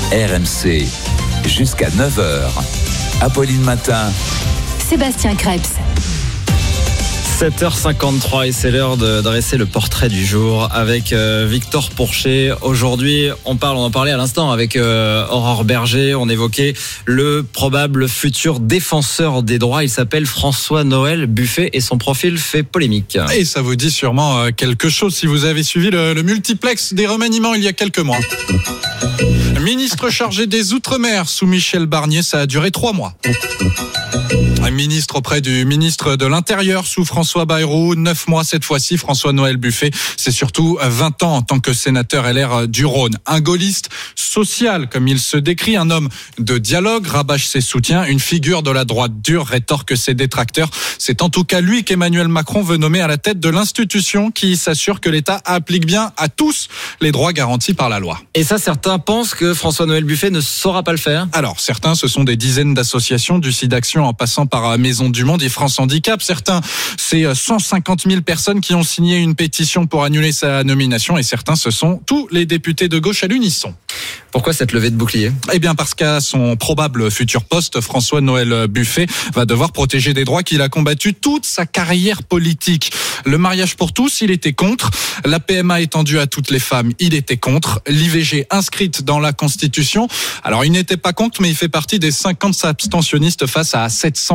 RMC, jusqu'à 9h. Apolline Matin. Sébastien Krebs. 7h53 et c'est l'heure de dresser le portrait du jour avec Victor Pourchet. Aujourd'hui, on en parlait à l'instant avec Aurore Berger. On évoquait le probable futur défenseur des droits. Il s'appelle François-Noël Buffet et son profil fait polémique. Et ça vous dit sûrement quelque chose si vous avez suivi le multiplex des remaniements il y a quelques mois. Ministre chargé des Outre-mer sous Michel Barnier, ça a duré 3 mois. Un ministre auprès du ministre de l'Intérieur sous François Bayrou, 9 mois cette fois-ci. François-Noël Buffet, c'est surtout 20 ans en tant que sénateur LR du Rhône. Un gaulliste social, comme il se décrit, un homme de dialogue, rabâche ses soutiens, une figure de la droite dure, rétorque ses détracteurs. C'est en tout cas lui qu'Emmanuel Macron veut nommer à la tête de l'institution qui s'assure que l'État applique bien à tous les droits garantis par la loi. Et ça, certains pensent que François-Noël Buffet ne saura pas le faire. Alors, certains, ce sont des dizaines d'associations, du SIDAction en passant par Maison du Monde et France Handicap. Certains, c'est 150 000 personnes qui ont signé une pétition pour annuler sa nomination. Et certains, ce sont tous les députés de gauche à l'unisson. Pourquoi cette levée de bouclier ? Eh bien, parce qu'à son probable futur poste, François-Noël Buffet va devoir protéger des droits qu'il a combattus toute sa carrière politique. Le mariage pour tous, il était contre. La PMA étendue à toutes les femmes, il était contre. L'IVG inscrite dans la Constitution. Alors, il n'était pas contre, mais il fait partie des 50 abstentionnistes face à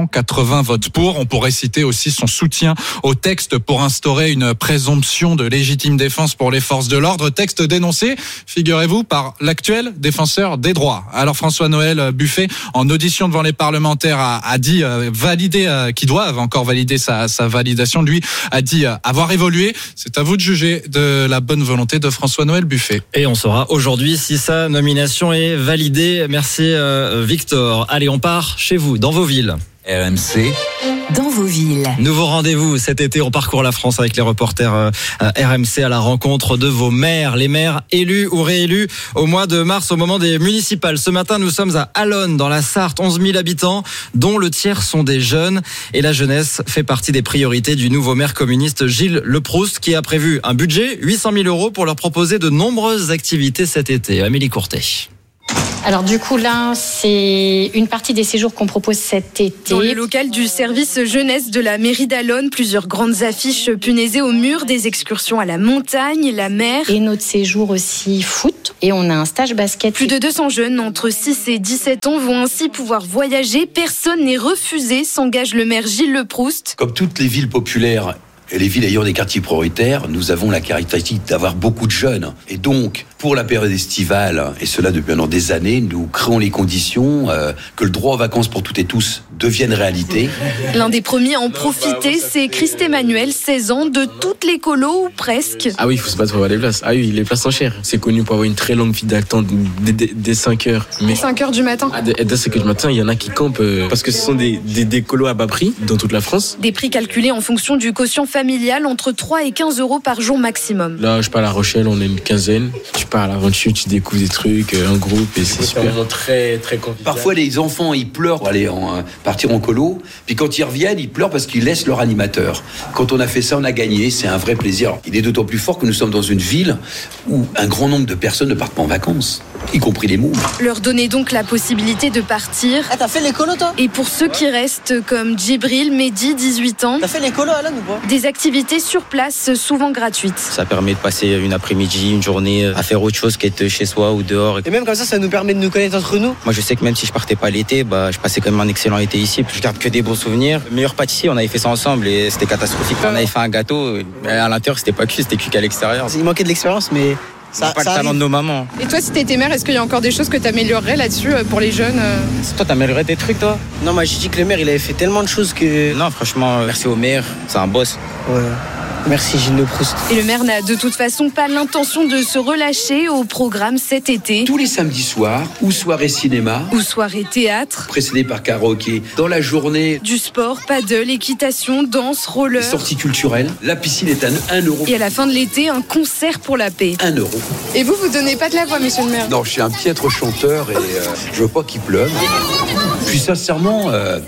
780 votes pour. On pourrait citer aussi son soutien au texte pour instaurer une présomption de légitime défense pour les forces de l'ordre. Texte dénoncé, figurez-vous, par l'actuel défenseur des droits. Alors François-Noël Buffet, en audition devant les parlementaires, a dit valider, qu'ils doivent encore valider sa validation. Lui a dit avoir évolué. C'est à vous de juger de la bonne volonté de François-Noël Buffet. Et on saura aujourd'hui si sa nomination est validée. Merci Victor. Allez, on part chez vous, dans vos villes. RMC. Dans vos villes. Nouveau rendez-vous cet été, on parcourt la France avec les reporters RMC à la rencontre de vos maires, les maires élus ou réélus au mois de mars au moment des municipales. Ce matin, nous sommes à Allonne dans la Sarthe, 11 000 habitants, dont le tiers sont des jeunes. Et la jeunesse fait partie des priorités du nouveau maire communiste Gilles Leproust qui a prévu un budget, 800 000 € pour leur proposer de nombreuses activités cet été. Amélie Courtet. Alors du coup là, c'est une partie des séjours qu'on propose cet été. Dans le local du service jeunesse de la mairie d'Allonne, plusieurs grandes affiches punaisées au mur, des excursions à la montagne, la mer. Et notre séjour aussi foot. Et on a un stage basket. Plus de 200 jeunes entre 6 et 17 ans vont ainsi pouvoir voyager. Personne n'est refusé, s'engage le maire Gilles Leproust. Comme toutes les villes populaires et les villes ayant des quartiers prioritaires, nous avons la caractéristique d'avoir beaucoup de jeunes. Et donc, pour la période estivale, et cela depuis maintenant des années, nous créons les conditions que le droit aux vacances pour toutes et tous devienne réalité. L'un des premiers à en profiter, c'est Christ Emmanuel, 16 ans, de toutes les colos ou presque. Ah oui, il faut se battre pour avoir des places. Ah oui, les places sont chères. C'est connu pour avoir une très longue file d'attente dès 5 heures. Mais 5 heures du matin. Dès 5 heures du matin, il y en a qui campent parce que ce sont des colos à bas prix dans toute la France. Des prix calculés en fonction du quotient familial, entre 3 et 15 € par jour maximum. Là, je pars à La Rochelle, on est une quinzaine. Tu pars à l'aventure, tu découvres des trucs, un groupe et c'est super. Très, très convivial. Parfois, les enfants, ils pleurent pour aller partir en colo. Puis quand ils reviennent, ils pleurent parce qu'ils laissent leur animateur. Quand on a fait ça, on a gagné. C'est un vrai plaisir. Il est d'autant plus fort que nous sommes dans une ville où un grand nombre de personnes ne partent pas en vacances, y compris les mômes. Leur donner donc la possibilité de partir. Ah, t'as fait les colos, toi ? Et pour ceux qui restent, comme Djibril, Mehdi, 18 ans. T'as fait les colos, Alan, ou pas ? Des activités sur place, souvent gratuites. Ça permet de passer une après-midi, une journée à faire autre chose qu'être chez soi ou dehors. Et même comme ça nous permet de nous connaître entre nous. Moi, je sais que même si je partais pas l'été, je passais quand même un excellent été ici. Je garde que des beaux souvenirs. Le meilleur pâtissier, on avait fait ça ensemble et c'était catastrophique. On avait fait un gâteau, mais à l'intérieur, c'était pas cuit, c'était cuit qu'à l'extérieur. Il manquait de l'expérience, mais ça pas le talent de nos mamans. Et toi, si t'étais mère, est-ce qu'il y a encore des choses que t'améliorerais là-dessus pour les jeunes Toi, t'améliorerais des trucs, toi ? Non, moi, j'ai dit que le maire, il avait fait tellement de choses que... Non, franchement, merci au maire, c'est un boss. Ouais. Merci Gilles Leproust. Et le maire n'a de toute façon pas l'intention de se relâcher au programme cet été. Tous les samedis soirs, ou soirée cinéma, ou soirée théâtre, précédé par karaoké. Dans la journée, du sport, paddle, équitation, danse, roller. Sortie culturelle. La piscine est à 1 €. Et à la fin de l'été, un concert pour la paix. 1 €. Et vous donnez pas de la voix, monsieur le maire ? Non, je suis un piètre chanteur et je veux pas qu'il pleuve. Puis sincèrement...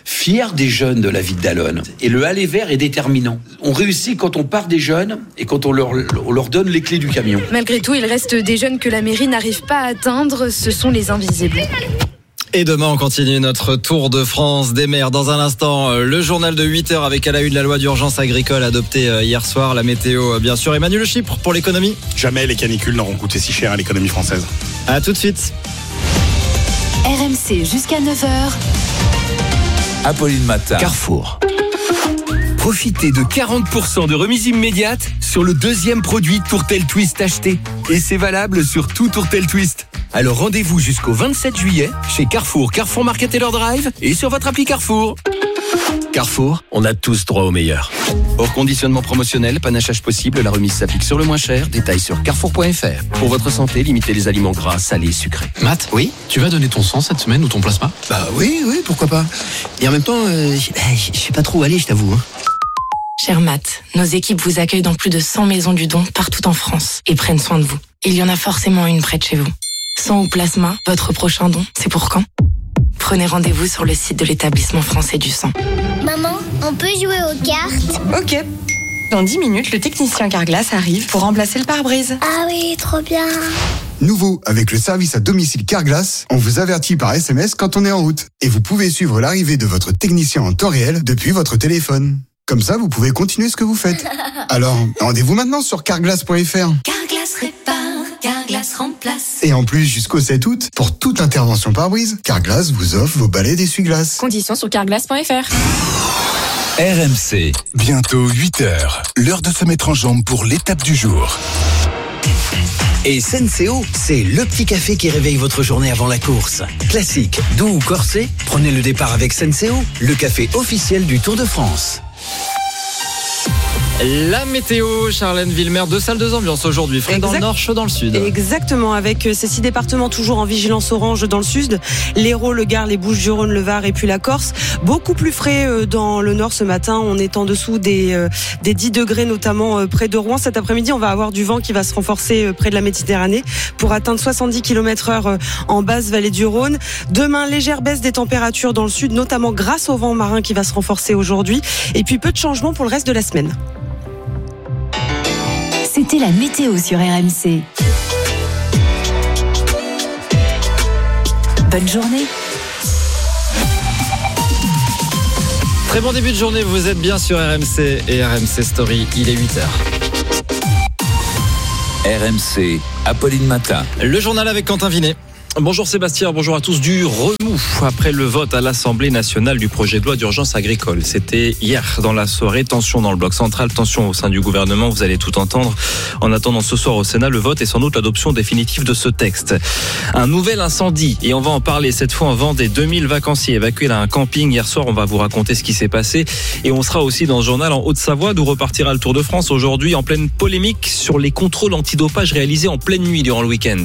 fiers des jeunes de la ville d'Allonne. Et le aller vert est déterminant. On réussit quand on part des jeunes et quand on leur donne les clés du camion. Malgré tout, il reste des jeunes que la mairie n'arrive pas à atteindre. Ce sont les invisibles. Et demain, on continue notre tour de France des maires. Dans un instant, le journal de 8h avec à la une la loi d'urgence agricole adoptée hier soir. La météo, bien sûr. Emmanuel Chypre pour l'économie. Jamais les canicules n'auront coûté si cher à l'économie française. À tout de suite. RMC jusqu'à 9h. Apolline Matin. Carrefour. Profitez de 40% de remise immédiate sur le deuxième produit Tourtel Twist acheté. Et c'est valable sur tout Tourtel Twist. Alors rendez-vous jusqu'au 27 juillet chez Carrefour, Carrefour Market Taylor Drive et sur votre appli Carrefour. Carrefour, on a tous droit au meilleur. Hors conditionnement promotionnel, panachage possible, la remise s'applique sur le moins cher. Détails sur carrefour.fr. Pour votre santé, limitez les aliments gras, salés, sucrés. Matt, oui, tu vas donner ton sang cette semaine ou ton plasma? Bah oui, pourquoi pas. Et en même temps, je sais pas trop où aller, je t'avoue. Cher Matt, nos équipes vous accueillent dans plus de 100 maisons du don partout en France et prennent soin de vous. Il y en a forcément une près de chez vous. Sang ou plasma, votre prochain don, c'est pour quand? Prenez rendez-vous sur le site de l'établissement français du sang. Maman, on peut jouer aux cartes? Ok. Dans 10 minutes, le technicien Carglass arrive pour remplacer le pare-brise. Ah oui, trop bien. Nouveau, avec le service à domicile Carglass, on vous avertit par SMS quand on est en route. Et vous pouvez suivre l'arrivée de votre technicien en temps réel depuis votre téléphone. Comme ça, vous pouvez continuer ce que vous faites. Alors, rendez-vous maintenant sur carglass.fr. Carglass répare, Carglass remplace. Et en plus, jusqu'au 7 août, pour toute intervention pare-brise, Carglass vous offre vos balais d'essuie-glace. Conditions sur carglass.fr. RMC. Bientôt 8h. L'heure de se mettre en jambe pour l'étape du jour. Et Senseo, c'est le petit café qui réveille votre journée avant la course. Classique, doux ou corsé, prenez le départ avec Senseo, le café officiel du Tour de France. La météo, Charlène Villemer, 2 salles, 2 ambiances aujourd'hui. Frais dans le nord, chaud dans le sud. Exactement, avec ces 6 départements toujours en vigilance orange dans le sud. L'Hérault, le Gard, les Bouches-du-Rhône, le Var et puis la Corse. Beaucoup plus frais dans le nord ce matin. On est en dessous des 10 degrés, notamment près de Rouen. Cet après-midi, on va avoir du vent qui va se renforcer près de la Méditerranée pour atteindre 70 km/h en basse vallée du Rhône. Demain, légère baisse des températures dans le sud, notamment grâce au vent marin qui va se renforcer aujourd'hui. Et puis peu de changements pour le reste de la semaine. C'était la météo sur RMC. Bonne journée. Très bon début de journée, vous êtes bien sur RMC et RMC Story, il est 8h. RMC, Apolline Matin. Le journal avec Quentin Vinet. Bonjour Sébastien, bonjour à tous. Du remous après le vote à l'Assemblée nationale du projet de loi d'urgence agricole. C'était hier dans la soirée. Tension dans le bloc central, tension au sein du gouvernement. Vous allez tout entendre. En attendant ce soir au Sénat, le vote et sans doute l'adoption définitive de ce texte. Un nouvel incendie, et on va en parler cette fois en Vendée. 2000 vacanciers évacués d'un camping hier soir. On va vous raconter ce qui s'est passé. Et on sera aussi dans ce journal en Haute-Savoie d'où repartira le Tour de France aujourd'hui en pleine polémique sur les contrôles antidopage réalisés en pleine nuit durant le week-end.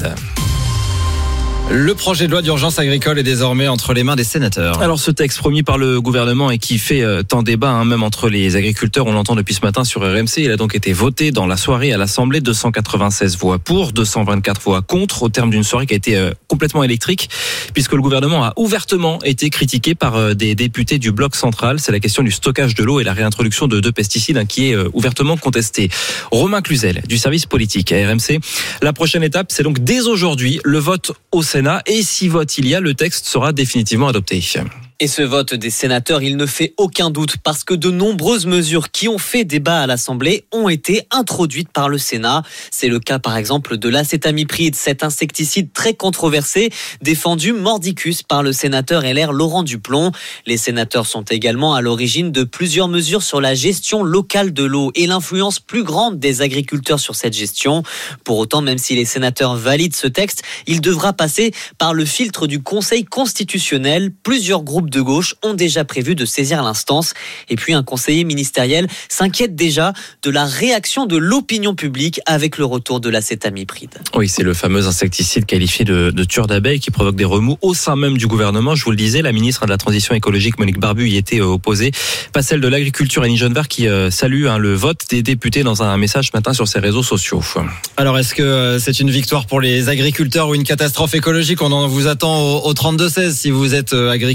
Le projet de loi d'urgence agricole est désormais entre les mains des sénateurs. Alors ce texte promis par le gouvernement et qui fait tant débat, même entre les agriculteurs, on l'entend depuis ce matin sur RMC, il a donc été voté dans la soirée à l'Assemblée, 296 voix pour, 224 voix contre, au terme d'une soirée qui a été complètement électrique, puisque le gouvernement a ouvertement été critiqué par des députés du bloc central. C'est la question du stockage de l'eau et la réintroduction de 2 pesticides qui est ouvertement contestée. Romain Cluzel, du service politique à RMC. La prochaine étape, c'est donc dès aujourd'hui le vote au Sénat. Et si vote il y a, le texte sera définitivement adopté. Et ce vote des sénateurs, il ne fait aucun doute parce que de nombreuses mesures qui ont fait débat à l'Assemblée ont été introduites par le Sénat. C'est le cas par exemple de l'acétamipride, cet insecticide très controversé, défendu mordicus par le sénateur LR Laurent Duplon. Les sénateurs sont également à l'origine de plusieurs mesures sur la gestion locale de l'eau et l'influence plus grande des agriculteurs sur cette gestion. Pour autant, même si les sénateurs valident ce texte, il devra passer par le filtre du Conseil constitutionnel. Plusieurs groupes de gauche ont déjà prévu de saisir l'instance. Et puis un conseiller ministériel s'inquiète déjà de la réaction de l'opinion publique avec le retour de l'acétamipride. Oui, c'est le fameux insecticide qualifié de tueur d'abeilles qui provoque des remous au sein même du gouvernement. Je vous le disais, la ministre de la Transition écologique, Monique Barbu, y était opposée. Pas celle de l'agriculture, Annie Genevard, qui salue le vote des députés dans un message ce matin sur ses réseaux sociaux. Alors, est-ce que c'est une victoire pour les agriculteurs ou une catastrophe écologique? On en vous attend au 32-16 si vous êtes agriculteur notamment.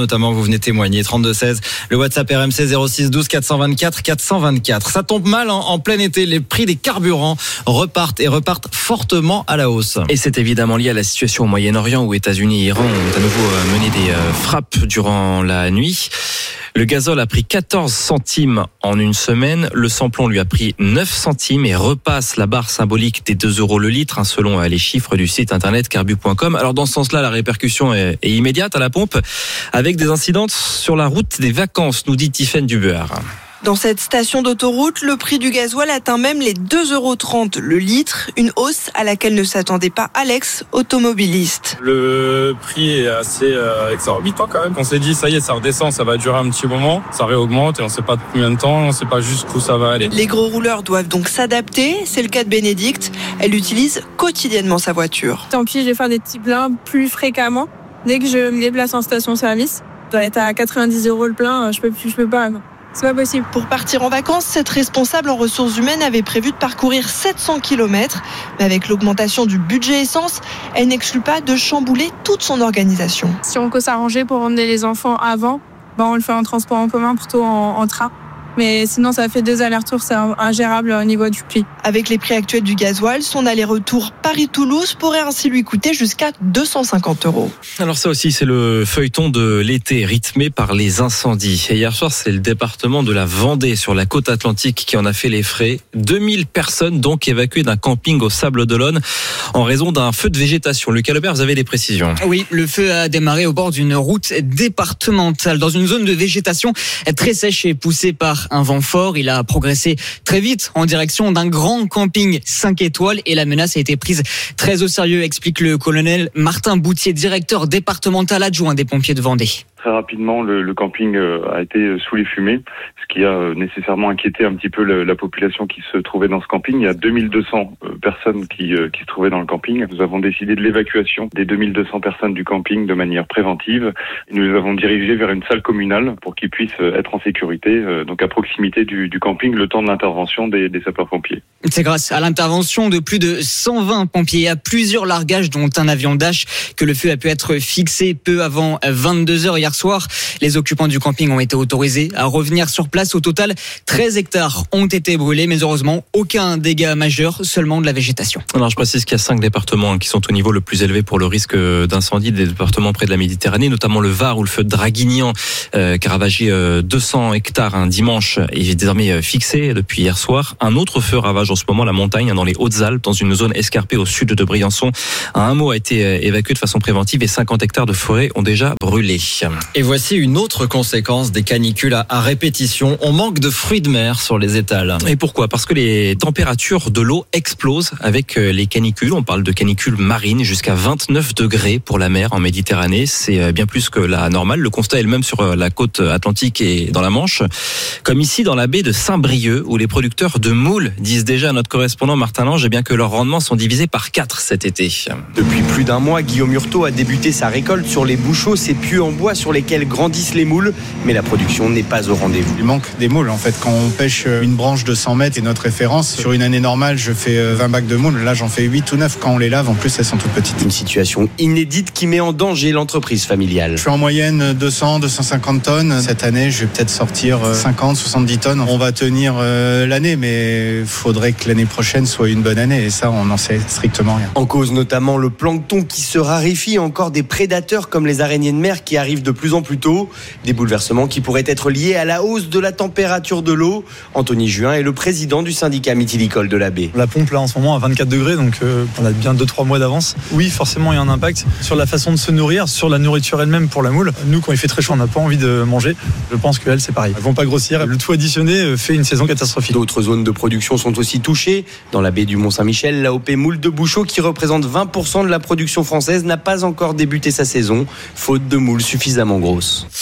notamment, vous venez témoigner. 32-16, le WhatsApp RMC 06 12 424 424. Ça tombe mal en plein été. Les prix des carburants repartent fortement à la hausse. Et c'est évidemment lié à la situation au Moyen-Orient où États-Unis et Iran ont à nouveau mené des frappes durant la nuit. Le gazole a pris 14 centimes en une semaine. Le samplon lui a pris 9 centimes et repasse la barre symbolique des 2 € le litre, selon les chiffres du site internet carbu.com. Alors dans ce sens-là, la répercussion est immédiate à la pompe, avec des incidences sur la route des vacances, nous dit Tiffaine Dubuard. Dans cette station d'autoroute, le prix du gasoil atteint même les 2,30 € le litre, une hausse à laquelle ne s'attendait pas Alex, automobiliste. Le prix est assez exorbitant quand même. On s'est dit ça y est, ça redescend, ça va durer un petit moment, ça réaugmente et on ne sait pas combien de temps, on ne sait pas jusqu'où ça va aller. Les gros rouleurs doivent donc s'adapter, c'est le cas de Bénédicte, elle utilise quotidiennement sa voiture. Tant pis, je vais faire des petits pleins plus fréquemment. Dès que je me déplace en station-service, je dois être à 90 € le plein, je peux pas. C'est pas possible. Pour partir en vacances, cette responsable en ressources humaines avait prévu de parcourir 700 km. Mais avec l'augmentation du budget essence, elle n'exclut pas de chambouler toute son organisation. Si on peut s'arranger pour emmener les enfants avant, on le fait en transport en commun, plutôt en train. Mais sinon, ça fait 2 allers-retours, c'est ingérable au niveau du prix. Avec les prix actuels du gasoil, son aller-retour Paris-Toulouse pourrait ainsi lui coûter jusqu'à 250 €. Alors ça aussi, c'est le feuilleton de l'été, rythmé par les incendies. Et hier soir, c'est le département de la Vendée, sur la côte atlantique, qui en a fait les frais. 2000 personnes donc évacuées d'un camping au Sable d'Olonne en raison d'un feu de végétation. Lucas Lebert, vous avez des précisions. Oui, le feu a démarré au bord d'une route départementale, dans une zone de végétation très sèche et poussée par un vent fort. Il a progressé très vite en direction d'un grand camping 5 étoiles et la menace a été prise très au sérieux, explique le colonel Martin Boutier, directeur départemental adjoint des pompiers de Vendée. Très rapidement, le camping a été sous les fumées, ce qui a nécessairement inquiété un petit peu la population qui se trouvait dans ce camping. Il y a 2200 personnes qui se trouvaient dans le camping. Nous avons décidé de l'évacuation des 2200 personnes du camping de manière préventive. Nous les avons dirigés vers une salle communale pour qu'ils puissent être en sécurité, donc à proximité du camping, le temps de l'intervention des sapeurs-pompiers. C'est grâce à l'intervention de plus de 120 pompiers à plusieurs largages, dont un avion Dash, que le feu a pu être fixé peu avant 22h hier soir. Les occupants du camping ont été autorisés à revenir sur place. Au total, 13 hectares ont été brûlés, mais heureusement, aucun dégât majeur, seulement de la végétation. Alors, je précise qu'il y a 5 départements qui sont au niveau le plus élevé pour le risque d'incendie, des départements près de la Méditerranée, notamment le Var, où le feu de Draguignan, qui a ravagé 200 hectares un dimanche, est désormais fixé depuis hier soir. Un autre feu ravage en ce moment la montagne, dans les Hautes-Alpes, dans une zone escarpée au sud de Briançon. Un hameau a été évacué de façon préventive et 50 hectares de forêt ont déjà brûlé. Et voici une autre conséquence des canicules à répétition. On manque de fruits de mer sur les étals. Et pourquoi ? Parce que les températures de l'eau explosent avec les canicules. On parle de canicules marines jusqu'à 29 degrés pour la mer en Méditerranée. C'est bien plus que la normale. Le constat est le même sur la côte atlantique et dans la Manche. Comme ici dans la baie de Saint-Brieuc, où les producteurs de moules disent déjà à notre correspondant Martin Lange bien que leurs rendements sont divisés par 4 cet été. Depuis plus d'un mois, Guillaume Hurtaud a débuté sa récolte sur les bouchots, ces puits en bois sur lesquels grandissent les moules, mais la production n'est pas au rendez-vous. Il manque des moules en fait. Quand on pêche une branche de 100 mètres, c'est notre référence. Sur une année normale, je fais 20 bacs de moules. Là, j'en fais 8 ou 9 quand on les lave. En plus, elles sont toutes petites. Une situation inédite qui met en danger l'entreprise familiale. Je fais en moyenne 200, 250 tonnes. Cette année, je vais peut-être sortir 50, 70 tonnes. On va tenir l'année, mais il faudrait que l'année prochaine soit une bonne année. Et ça, on n'en sait strictement rien. En cause notamment le plancton qui se raréfie, encore des prédateurs comme les araignées de mer qui arrivent de plus en plus tôt. Des bouleversements qui pourraient être liés à la hausse de la température de l'eau. Anthony Juin est le président du syndicat mythilicole de la baie. La pompe là en ce moment à 24 degrés, donc on a bien 2-3 mois d'avance. Oui, forcément il y a un impact sur la façon de se nourrir, sur la nourriture elle-même pour la moule. Nous, quand il fait très chaud, on n'a pas envie de manger. Je pense qu'elles, c'est pareil. Elles vont pas grossir. Le tout additionné fait une saison catastrophique. D'autres zones de production sont aussi touchées. Dans la baie du Mont-Saint-Michel, l'AOP Moule de Bouchot, qui représente 20% de la production française, n'a pas encore débuté sa saison, faute de moules suffisamment grosses.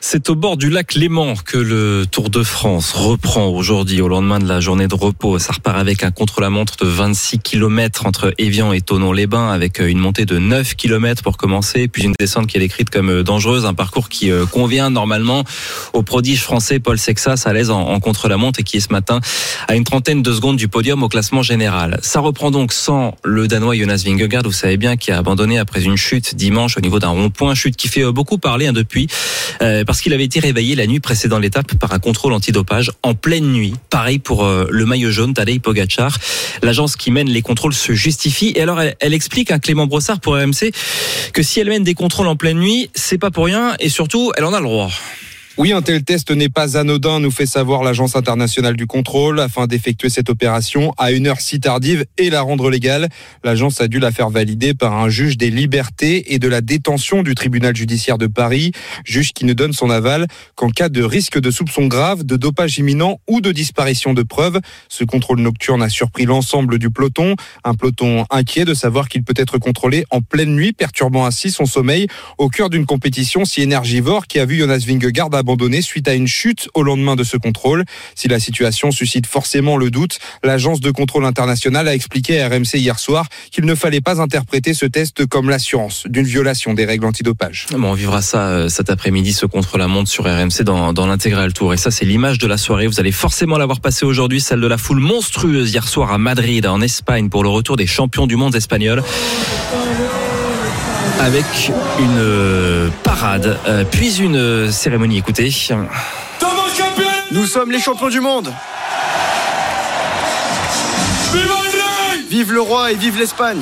C'est au bord du lac Léman que le Tour de France reprend aujourd'hui au lendemain de la journée de repos. Ça repart avec un contre-la-montre de 26 km entre Évian et Thonon-les-Bains avec une montée de 9 km pour commencer, puis une descente qui est décrite comme dangereuse, un parcours qui convient normalement au prodige français Paul Sexas à l'aise en contre-la-montre et qui est ce matin à une trentaine de secondes du podium au classement général. Ça reprend donc sans le Danois Jonas Vingegaard, vous savez bien, qui a abandonné après une chute dimanche au niveau d'un rond-point, chute qui fait beaucoup parler depuis, parce qu'il avait été réveillé la nuit précédant l'étape par un contrôle antidopage en pleine nuit. Pareil pour le maillot jaune Tadej Pogacar. L'agence qui mène les contrôles se justifie. Et alors elle explique à Clément Brossard pour RMC que si elle mène des contrôles en pleine nuit, c'est pas pour rien et surtout elle en a le droit. Oui, un tel test n'est pas anodin, nous fait savoir l'Agence internationale du contrôle. Afin d'effectuer cette opération à une heure si tardive et la rendre légale, l'agence a dû la faire valider par un juge des libertés et de la détention du tribunal judiciaire de Paris, juge qui ne donne son aval qu'en cas de risque de soupçon grave, de dopage imminent ou de disparition de preuves. Ce contrôle nocturne a surpris l'ensemble du peloton, un peloton inquiet de savoir qu'il peut être contrôlé en pleine nuit, perturbant ainsi son sommeil au cœur d'une compétition si énergivore qui a vu Jonas Vingegaard abandonné suite à une chute au lendemain de ce contrôle. Si la situation suscite forcément le doute, l'agence de contrôle internationale a expliqué à RMC hier soir qu'il ne fallait pas interpréter ce test comme l'assurance d'une violation des règles antidopage. Bon, on vivra ça cet après-midi, ce contre-la-montre sur RMC dans l'intégral tour. Et ça, c'est l'image de la soirée. Vous allez forcément l'avoir passée aujourd'hui, celle de la foule monstrueuse hier soir à Madrid, en Espagne, pour le retour des champions du monde espagnols. Avec une parade, puis une cérémonie. Écoutez. Nous sommes les champions du monde. Vive le roi et vive l'Espagne.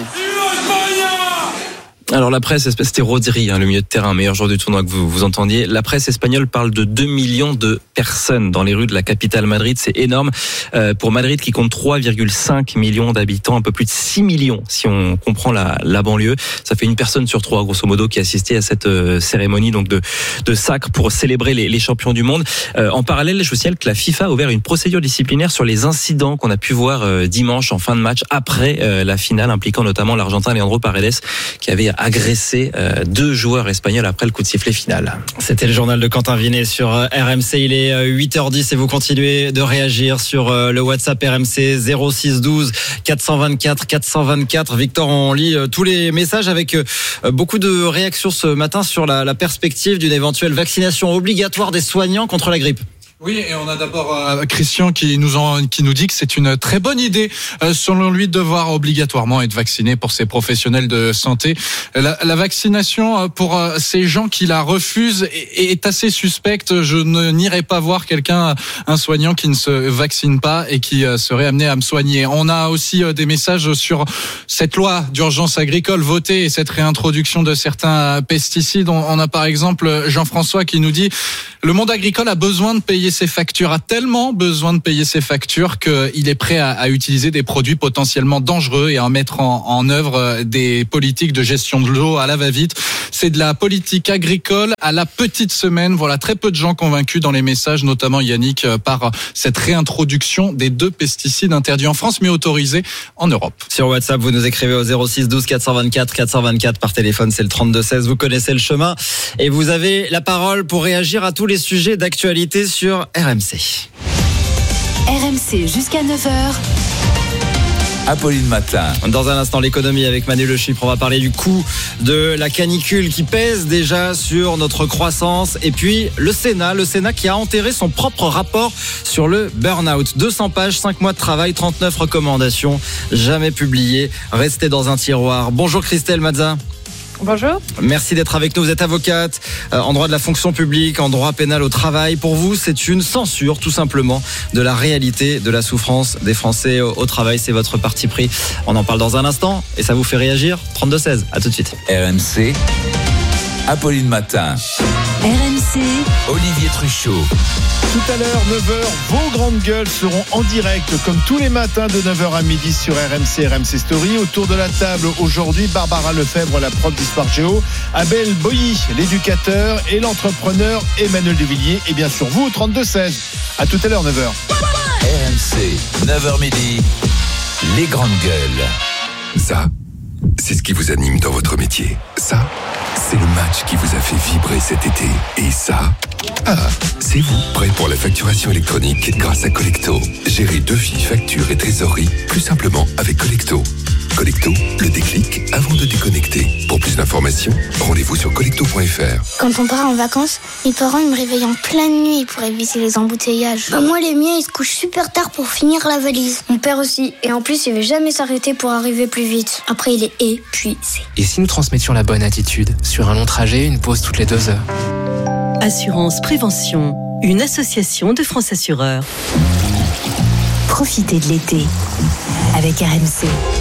Alors la presse, c'était Rodri, le milieu de terrain, meilleur joueur du tournoi que vous entendiez. La presse espagnole parle de 2 millions de personnes dans les rues de la capitale Madrid. C'est énorme pour Madrid qui compte 3,5 millions d'habitants, un peu plus de 6 millions si on comprend la banlieue. Ça fait une personne sur 3 grosso modo qui assistait à cette cérémonie donc de sacre pour célébrer les champions du monde. En parallèle, je vous signale que la FIFA a ouvert une procédure disciplinaire sur les incidents qu'on a pu voir dimanche en fin de match après la finale, impliquant notamment l'Argentin Leandro Paredes qui avait agressé 2 joueurs espagnols après le coup de sifflet final. C'était le journal de Quentin Vinet sur RMC. Il est 8h10 et vous continuez de réagir sur le WhatsApp RMC 06 12 424 424. Victor, on lit tous les messages avec beaucoup de réactions ce matin sur la perspective d'une éventuelle vaccination obligatoire des soignants contre la grippe. Oui, et on a d'abord Christian qui nous dit que c'est une très bonne idée, selon lui, de devoir obligatoirement être vacciné pour ces professionnels de santé. La vaccination pour ces gens qui la refusent est assez suspecte. Je n'irai pas voir un soignant qui ne se vaccine pas et qui serait amené à me soigner. On a aussi des messages sur cette loi d'urgence agricole votée et cette réintroduction de certains pesticides. On a par exemple Jean-François qui nous dit: le monde agricole a besoin de payer ses factures, a tellement besoin de payer ses factures qu'il est prêt à utiliser des produits potentiellement dangereux et à mettre en œuvre des politiques de gestion de l'eau à la va-vite. C'est de la politique agricole à la petite semaine. Voilà, très peu de gens convaincus dans les messages, notamment Yannick, par cette réintroduction des 2 pesticides interdits en France mais autorisés en Europe. Sur WhatsApp, vous nous écrivez au 06 12 424 424 par téléphone, c'est le 32 16. Vous connaissez le chemin et vous avez la parole pour réagir à tous les sujets d'actualité sur RMC. RMC jusqu'à 9h. Apolline Matin. Dans un instant, l'économie avec Manu Le Chypre. On va parler du coût de la canicule qui pèse déjà sur notre croissance. Et puis le Sénat qui a enterré son propre rapport sur le burn-out. 200 pages, 5 mois de travail, 39 recommandations, jamais publiées, restées dans un tiroir. Bonjour Christelle Mazza. Bonjour. Merci d'être avec nous. Vous êtes avocate en droit de la fonction publique, en droit pénal au travail. Pour vous, c'est une censure tout simplement de la réalité de la souffrance des Français au travail. C'est votre parti pris. On en parle dans un instant et ça vous fait réagir. 32-16. À tout de suite. RMC. Apolline Matin. RMC. Olivier Truchot. Tout à l'heure, 9h, vos grandes gueules seront en direct comme tous les matins de 9h à midi sur RMC Story. Autour de la table aujourd'hui, Barbara Lefebvre, la prof d'histoire géo, Abel Boilly, l'éducateur, et l'entrepreneur Emmanuel Devilliers. Et bien sûr, vous au 32-16. À tout à l'heure, 9h. RMC, 9h midi, les grandes gueules. Ça, c'est ce qui vous anime dans votre métier. Ça, c'est le match qui vous a fait vibrer cet été. Et ça, c'est vous, prêt pour la facturation électronique grâce à Collecto. Gérez devis, factures et trésorerie plus simplement avec Collecto. Collecto, le déclic avant de déconnecter. Pour plus d'informations, rendez-vous sur collecto.fr. Quand on part en vacances, mes parents ils me réveillent en pleine nuit pour éviter les embouteillages. Moi, les miens, ils se couchent super tard pour finir la valise. Mon père aussi. Et en plus, il veut jamais s'arrêter pour arriver plus vite. Après, il est épuisé. Et si nous transmettions la bonne attitude? Sur un long trajet, une pause toutes les 2 heures. Assurance Prévention, une association de France Assureurs. Profitez de l'été avec RMC.